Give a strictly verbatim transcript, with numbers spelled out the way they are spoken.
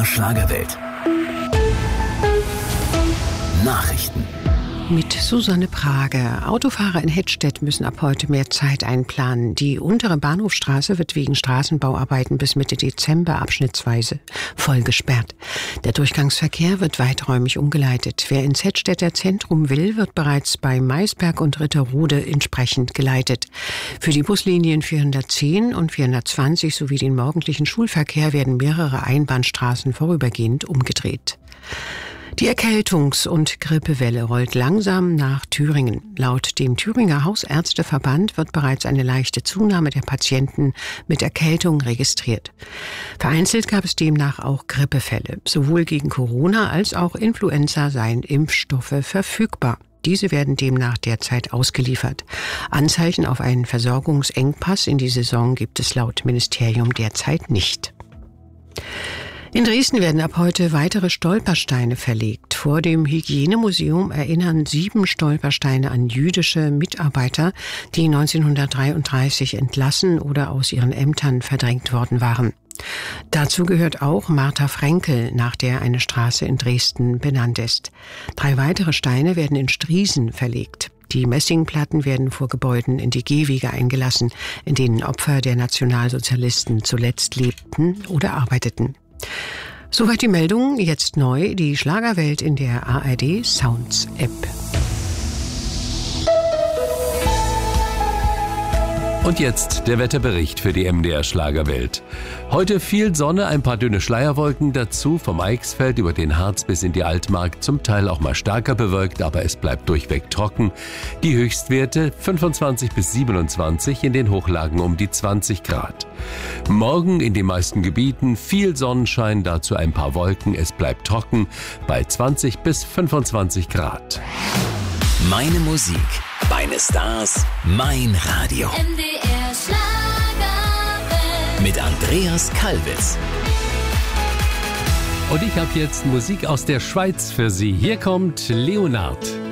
der Schlagerwelt. Nachrichten. Mit Susanne Prager. Autofahrer in Hettstedt müssen ab heute mehr Zeit einplanen. Die untere Bahnhofstraße wird wegen Straßenbauarbeiten bis Mitte Dezember abschnittsweise voll gesperrt. Der Durchgangsverkehr wird weiträumig umgeleitet. Wer ins Hettstedter Zentrum will, wird bereits bei Maisberg und Ritterode entsprechend geleitet. Für die Buslinien vierhundertzehn und vierhundertzwanzig sowie den morgendlichen Schulverkehr werden mehrere Einbahnstraßen vorübergehend umgedreht. Die Erkältungs- und Grippewelle rollt langsam nach Thüringen. Laut dem Thüringer Hausärzteverband wird bereits eine leichte Zunahme der Patienten mit Erkältung registriert. Vereinzelt gab es demnach auch Grippefälle. Sowohl gegen Corona als auch Influenza seien Impfstoffe verfügbar. Diese werden demnach derzeit ausgeliefert. Anzeichen auf einen Versorgungsengpass in die Saison gibt es laut Ministerium derzeit nicht. In Dresden werden ab heute weitere Stolpersteine verlegt. Vor dem Hygienemuseum erinnern sieben Stolpersteine an jüdische Mitarbeiter, die neunzehnhundertdreiunddreißig entlassen oder aus ihren Ämtern verdrängt worden waren. Dazu gehört auch Martha Frenkel, nach der eine Straße in Dresden benannt ist. Drei weitere Steine werden in Striesen verlegt. Die Messingplatten werden vor Gebäuden in die Gehwege eingelassen, in denen Opfer der Nationalsozialisten zuletzt lebten oder arbeiteten. Soweit die Meldung, jetzt neu, die Schlagerwelt in der A R D Sounds App. Und jetzt der Wetterbericht für die M D R Schlagerwelt. Heute viel Sonne, ein paar dünne Schleierwolken dazu, vom Eichsfeld über den Harz bis in die Altmark, zum Teil auch mal stärker bewölkt, aber es bleibt durchweg trocken. Die Höchstwerte fünfundzwanzig bis siebenundzwanzig, in den Hochlagen um die zwanzig Grad. Morgen in den meisten Gebieten viel Sonnenschein, dazu ein paar Wolken, es bleibt trocken bei zwanzig bis fünfundzwanzig Grad. Meine Musik, meine Stars, mein Radio. M D R Schlagerwelt. Mit Andreas Kalwitz. Und ich habe jetzt Musik aus der Schweiz für Sie. Hier kommt Leonard.